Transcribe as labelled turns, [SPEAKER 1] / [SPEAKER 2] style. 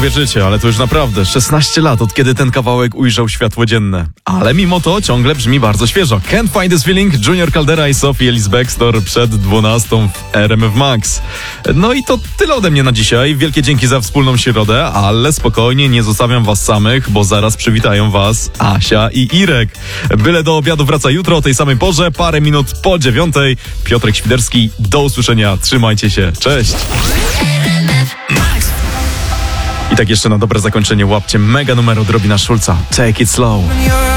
[SPEAKER 1] uwierzycie, ale to już naprawdę 16 lat, od kiedy ten kawałek ujrzał światło dzienne. Ale mimo to ciągle brzmi bardzo świeżo. Can't Find This Feeling, Junior Caldera i Sophie Ellis Bextor przed 12 w RMF Max. No i to tyle ode mnie na dzisiaj. Wielkie dzięki za wspólną środę, ale spokojnie, nie zostawiam was samych, bo zaraz przywitają was Asia i Irek. Byle do obiadu wraca jutro o tej samej porze, parę minut po 9:00. Piotrek Świderski, do usłyszenia. Trzymajcie się. Cześć. I tak jeszcze na dobre zakończenie łapcie mega numer od Robina Schulza. Take it slow.